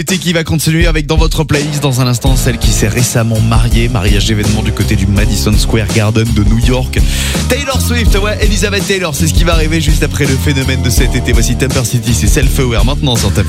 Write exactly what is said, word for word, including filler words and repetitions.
Été qui va continuer avec dans votre playlist dans un instant celle qui s'est récemment mariée, mariage événement du côté du Madison Square Garden de New York. Taylor Swift, ouais, Elizabeth Taylor, c'est ce qui va arriver juste après le phénomène de cet été. Voici Temper City, c'est Self-Aware maintenant sur Top